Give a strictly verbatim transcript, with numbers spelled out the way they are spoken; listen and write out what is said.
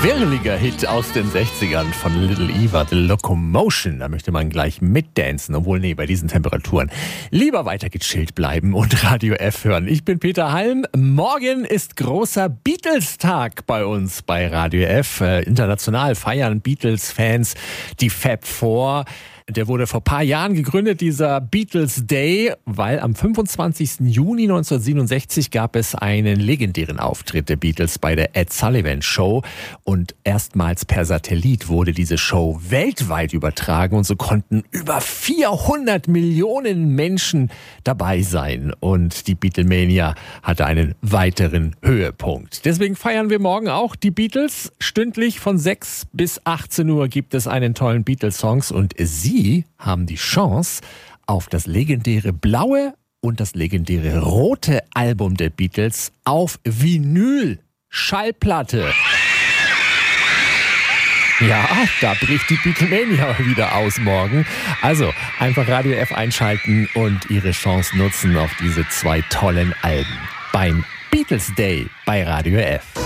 quirliger Hit aus den sechzigern von Little Eva, The Locomotion. Da möchte man gleich mitdancen, obwohl, nee, bei diesen Temperaturen lieber weiter gechillt bleiben und Radio F hören. Ich bin Peter Halm. Morgen ist großer Beatles-Tag bei uns bei Radio F. Äh, international feiern Beatles-Fans die Fab Four. Der wurde vor ein paar Jahren gegründet, dieser Beatles Day, weil am fünfundzwanzigsten Juni neunzehnhundertsiebenundsechzig gab es einen legendären Auftritt der Beatles bei der Ed Sullivan Show. Und erstmals per Satellit wurde diese Show weltweit übertragen und so konnten über vierhundert Millionen Menschen dabei sein. Und die Beatlemania hatte einen weiteren Höhepunkt. Deswegen feiern wir morgen auch die Beatles. Stündlich von sechs bis achtzehn Uhr gibt es einen tollen Beatles-Songs und sie haben die Chance auf das legendäre blaue und das legendäre rote Album der Beatles auf Vinyl, Schallplatte. Ja, da bricht die Beatlemania wieder aus morgen. Also einfach Radio F einschalten und ihre Chance nutzen auf diese zwei tollen Alben beim Beatles Day bei Radio F.